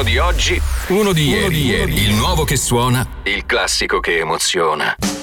Uno di oggi, uno di ieri. Il nuovo che suona, il classico che emoziona.